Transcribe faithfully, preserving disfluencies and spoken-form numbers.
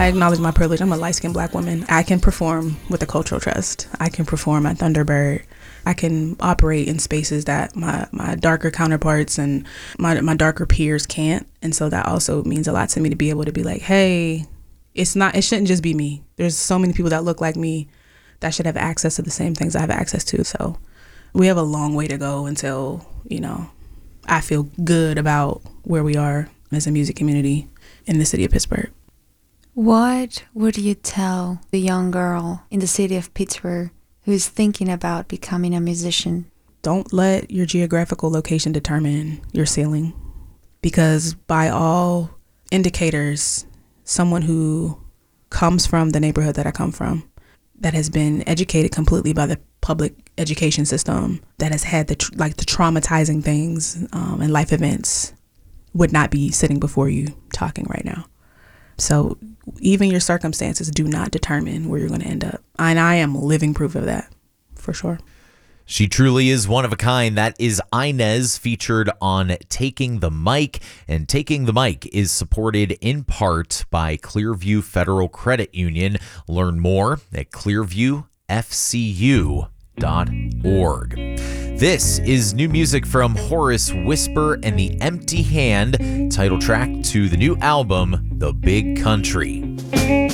I acknowledge my privilege. I'm a light-skinned black woman. I can perform with a cultural trust. I can perform at Thunderbird. I can operate in spaces that my, my darker counterparts and my my darker peers can't. And so that also means a lot to me to be able to be like, hey, it's not, it shouldn't just be me. There's so many people that look like me that should have access to the same things I have access to. So we have a long way to go until, you know, I feel good about where we are as a music community in the city of Pittsburgh. What would you tell the young girl in the city of Pittsburgh who's thinking about becoming a musician? Don't let your geographical location determine your ceiling, because by all indicators, someone who comes from the neighborhood that I come from, that has been educated completely by the public education system, that has had the tr- like the traumatizing things um, and life events, would not be sitting before you talking right now. So even your circumstances do not determine where you're going to end up. And I am living proof of that, for sure. She truly is one of a kind. That is Inez, featured on Taking the Mic. And Taking the Mic is supported in part by Clearview Federal Credit Union. Learn more at clearview f c u dot org. This is new music from Horace Whisper and the Empty Hand, title track to the new album, The Big Country.